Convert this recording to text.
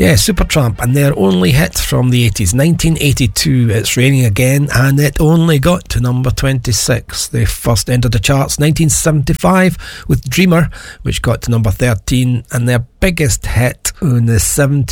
Yeah, Supertramp and their only hit from the 80s, 1982, It's Raining Again, and it only got to number 26. They first entered the charts 1975 with Dreamer, which got to number 13, and their biggest hit in the 70s